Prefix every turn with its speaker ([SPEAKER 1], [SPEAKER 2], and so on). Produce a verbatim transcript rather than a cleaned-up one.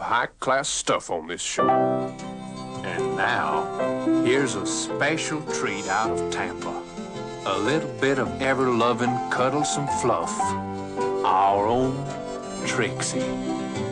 [SPEAKER 1] high-class stuff on this show. And now, here's a special treat out of Tampa. A little bit of ever-loving, cuddlesome fluff. Our own Trixie.